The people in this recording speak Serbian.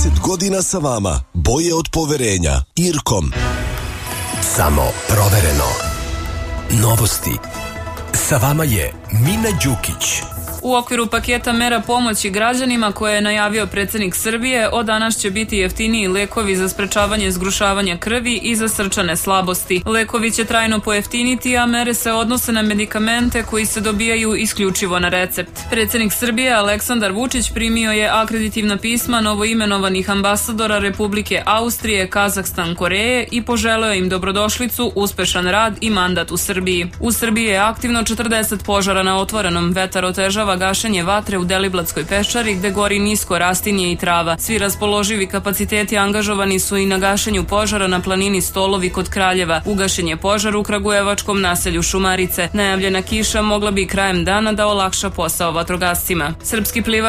30 godina sa vama. Boje od poverenja. Irkom. Samo provereno. Novosti. Sa vama je Mina Đukić. U okviru paketa mera pomoći građanima koje je najavio predsjednik Srbije, od danas će biti jeftiniji lekovi za sprečavanje zgrušavanja krvi i za srčane slabosti. Lekovi će trajno pojeftiniti, a mere se odnose na medikamente koji se dobijaju isključivo na recept. Predsjednik Srbije Aleksandar Vučić primio je akreditivna pisma novoimenovanih ambasadora Republike Austrije, Kazahstan, Koreje i poželeo im dobrodošlicu, uspešan rad i mandat u Srbiji. U Srbiji je aktivno 40 požara na otvorenom, vetar otežava gašenje vatre u Deliblatskoj peščari gde gori nisko rastinje i trava. Svi raspoloživi kapaciteti angažovani su i na gašenju požara na planini Stolovi kod Kraljeva. Ugašen je požar u kragujevačkom naselju Šumarice. Najavljena kiša mogla bi krajem dana da olakša posao vatrogascima. Srpski plivač